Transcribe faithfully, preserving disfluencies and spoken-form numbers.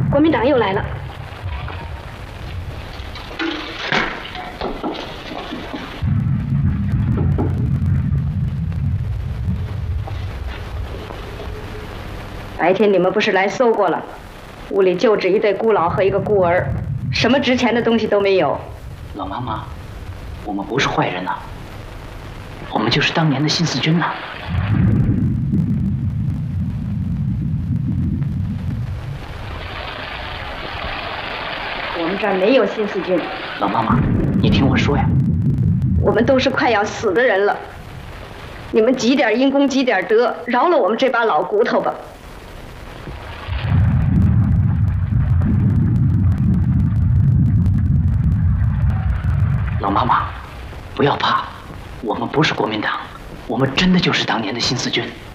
国民党又来了。白天你们不是来搜过了？屋里就只一对孤老和一个孤儿，什么值钱的东西都没有。 老妈妈，我们不是坏人呐、啊，我们就是当年的新四军呐、啊。 我们这儿没有新四军。 老妈妈，你听我说呀， 我们都是快要死的人了，你们积点因功积点德，饶了我们这把老骨头吧。 老妈妈，不要怕，我们不是国民党，我们真的就是当年的新四军。